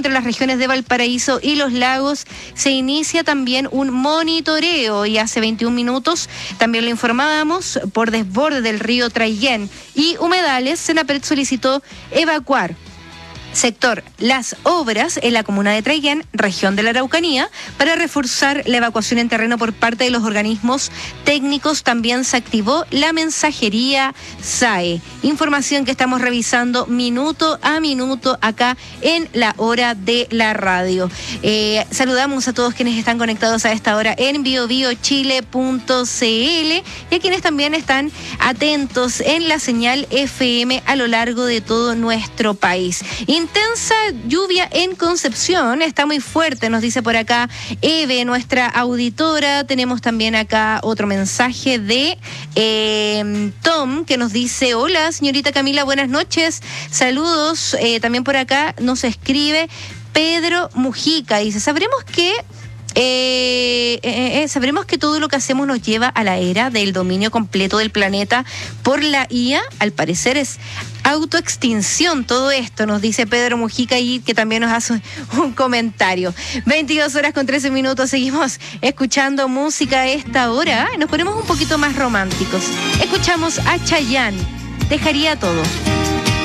entre las regiones de Valparaíso y Los Lagos se inicia también un monitoreo y hace 21 minutos también lo informábamos por desborde del río Traiguén y humedales. Senapred solicitó evacuar sector Las Obras en la comuna de Traiguén, región de la Araucanía, para reforzar la evacuación en terreno por parte de los organismos técnicos. También se activó la mensajería SAE. Información que estamos revisando minuto a minuto acá en la hora de la radio. Saludamos a todos quienes están conectados a esta hora en biobiochile.cl y a quienes también están atentos en la señal FM a lo largo de todo nuestro país. Intensa lluvia en Concepción, está muy fuerte, nos dice por acá Eve, nuestra auditora. Tenemos también acá otro mensaje de Tom, que nos dice: hola, señorita Camila, buenas noches, saludos. También por acá nos escribe Pedro Mujica, dice: sabremos que todo lo que hacemos nos lleva a la era del dominio completo del planeta por la IA. Al parecer es autoextinción todo esto, nos dice Pedro Mujica, y que también nos hace un comentario. 22:13, seguimos escuchando música a esta hora. Nos ponemos un poquito más románticos. Escuchamos a Chayanne, Dejaría Todo.